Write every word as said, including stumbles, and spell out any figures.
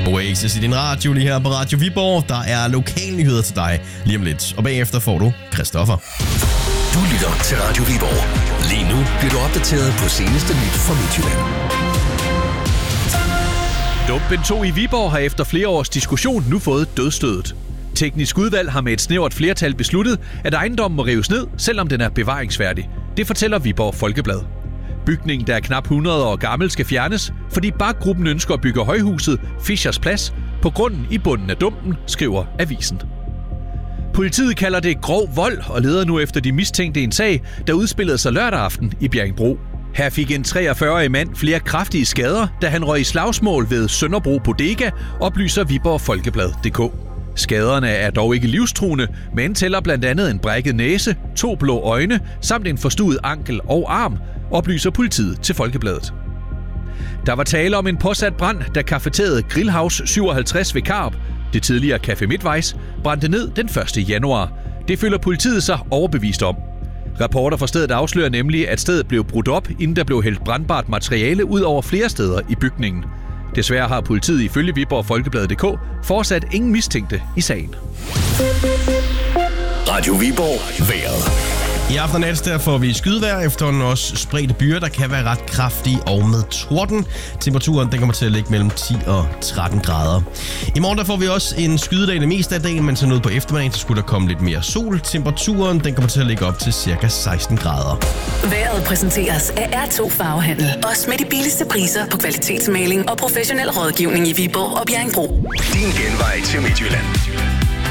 Oasis i din radio lige her på Radio Viborg. Der er lokalnyheder til dig lige om lidt. Og bagefter får du Christoffer. Du lytter til Radio Viborg. Lige nu bliver du opdateret på seneste nyt fra Midtjylland. Dumpen to i Viborg har efter flere års diskussion nu fået dødsstødet. Teknisk udvalg har med et snævert flertal besluttet, at ejendommen må rives ned, selvom den er bevaringsværdig. Det fortæller Viborg Folkeblad. Bygningen, der er knap hundrede år gammel, skal fjernes, fordi Bak-gruppen ønsker at bygge højhuset Fischers Plads på grunden i bunden af dumpen, skriver avisen. Politiet kalder det grov vold og leder nu efter de mistænkte i en sag, der udspillede sig lørdag aften i Bjerringbro. Her fik en treogfyrre-årig mand flere kraftige skader, da han røg i slagsmål ved Sønderbro Bodega, oplyser Viborg Folkeblad punktum d k. Skaderne er dog ikke livstruende, men tæller blandt andet en brækket næse, to blå øjne samt en forstuet ankel og arm, oplyser politiet til Folkebladet. Der var tale om en påsat brand, da cafeteriet Grillhouse syvoghalvtreds ved Karup, det tidligere Café Midtvejs, brændte ned den første januar. Det føler politiet sig overbevist om. Rapporter fra stedet afslører nemlig, at stedet blev brudt op, inden der blev hældt brandbart materiale ud over flere steder i bygningen. Desværre har politiet ifølge Viborg Folkeblad punktum d k fortsat ingen mistænkte i sagen. Radio Viborg vejret. I aften og nat der får vi skydevejr, efterhånden også spredte byer, der kan være ret kraftige og med torden. Temperaturen den kommer til at ligge mellem ti og tretten grader. I morgen der får vi også en skydedag det meste af dagen, men så noget på eftermiddagen, så skulle der komme lidt mere sol. Temperaturen den kommer til at ligge op til cirka seksten grader. Vejret præsenteres af R to Farvehandel. Også med de billigste priser på kvalitetsmaling og professionel rådgivning i Viborg og Bjerringbro. Din genvej til Midtjylland.